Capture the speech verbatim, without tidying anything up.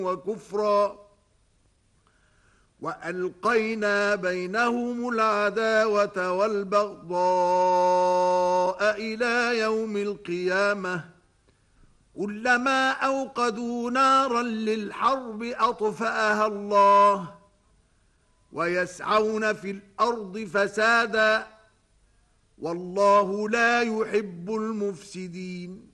وكفرا وألقينا بينهم العداوة والبغضاء إلى يوم القيامة كلما أوقدوا نارا للحرب أطفأها الله ويسعون في الأرض فسادا والله لا يحب المفسدين.